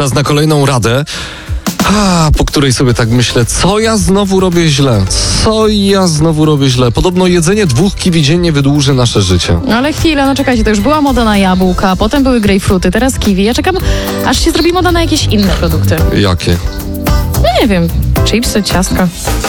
Czas na kolejną radę, po której sobie tak myślę, co ja znowu robię źle? Podobno jedzenie 2 kiwi dziennie wydłuży nasze życie. No ale chwilę, no czekajcie, to już była moda na jabłka, potem były grejpfruty, teraz kiwi. Ja czekam, aż się zrobi moda na jakieś inne produkty. Jakie? No nie wiem, chipsy, ciastka.